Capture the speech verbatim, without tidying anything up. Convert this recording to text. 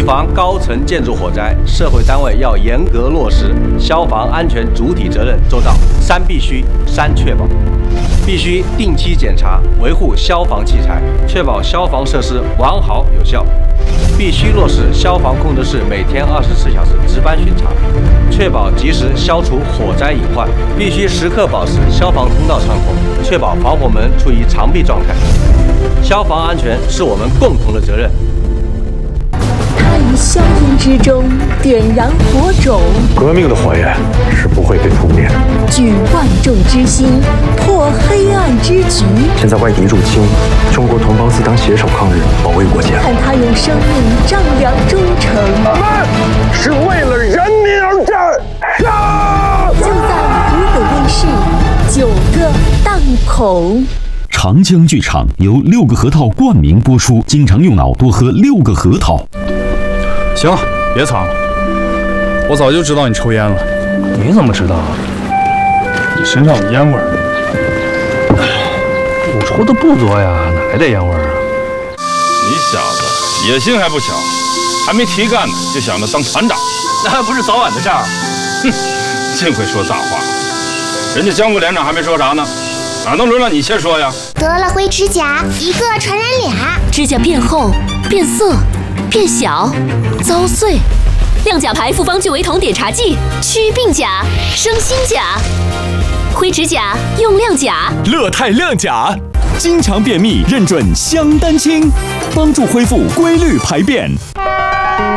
防高层建筑火灾，社会单位要严格落实消防安全主体责任做到三必须、三确保。必须定期检查维护消防器材，确保消防设施完好有效。必须落实消防控制室每天二十四小时值班巡查，确保及时消除火灾隐患。必须时刻保持消防通道畅通，确保防火门处于常闭状态。消防安全是我们共同的责任。 他于硝烟之中点燃火种， 革命的火焰是不会被扑灭的。 举万众之心，破黑暗之局。 现在外敌入侵，中国同胞自当携手抗日，保卫国家。 看他用生命丈量忠诚。 我们是为了人民而战。杀！ 就在湖北卫视九个档口。 长江剧场由六个核桃冠名播出，经常用脑多喝六个核桃。 行了，别藏了，我早就知道你抽烟了。 你怎么知道啊？ 你身上有烟味儿。 我抽的不多呀，哪来的烟味儿啊？ 你小子野心还不小，还没提干呢，就想着当团长， 那还不是早晚的事儿。 哼，净会说大话。人家江副连长还没说啥呢，哪能轮到你先说呀？ 得了灰指甲，一个传染俩。 指甲变厚、变色、变小、遭碎。亮甲牌复方聚维酮碘茶剂，祛病甲、生新甲。灰指甲用亮甲， 乐泰亮甲，经常便秘认准香丹清，帮助恢复规律排便。